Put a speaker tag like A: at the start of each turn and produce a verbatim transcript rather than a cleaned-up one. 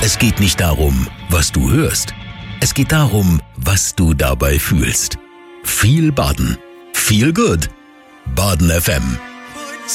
A: Es geht nicht darum, was du hörst. Es geht darum, was du dabei fühlst. Viel Baden. Feel good. Baden F M.